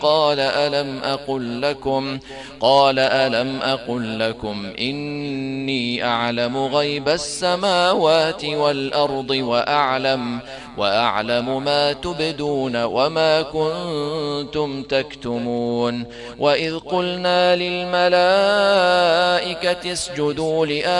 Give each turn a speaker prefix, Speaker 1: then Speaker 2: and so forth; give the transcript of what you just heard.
Speaker 1: قال ألم أقل لكم إني أعلم غيب السماوات والأرض وأعلم ما تبدون وما كنتم تكتمون. وإذ قلنا للملائكة اسجدوا